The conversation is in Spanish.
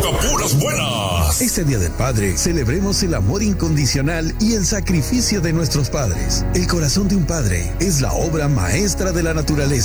toca puras buenas. Este Día del Padre, celebremos el amor incondicional y el sacrificio de nuestros padres. El corazón de un padre es la obra maestra de la naturaleza.